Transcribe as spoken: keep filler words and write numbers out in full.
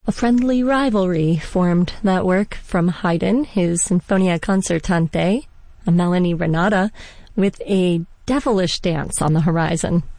A friendly rivalry formed that work from Haydn, his Sinfonia Concertante, a Melanie Renata, with a devilish dance on the horizon.